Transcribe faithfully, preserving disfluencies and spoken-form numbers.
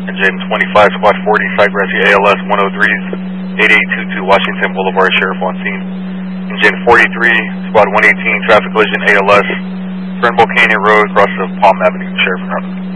Engine twenty-five, Squad forty, Site Rescue A L S one oh threes, eighty-eight twenty-two Washington Boulevard, Sheriff on scene. Engine forty-three, Squad one eighteen, Traffic Collision A L S, Fernville Canyon Road, across of Palm Avenue, Sheriff in front.